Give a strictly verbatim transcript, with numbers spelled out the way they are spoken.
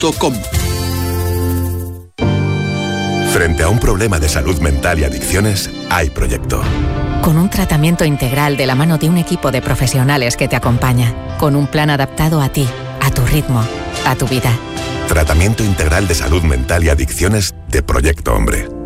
punto com. Frente a un problema de salud mental y adicciones, hay proyecto. Con un tratamiento integral de la mano de un equipo de profesionales que te acompaña. Con un plan adaptado a ti, a tu ritmo, a tu vida. Tratamiento integral de salud mental y adicciones de Proyecto Hombre.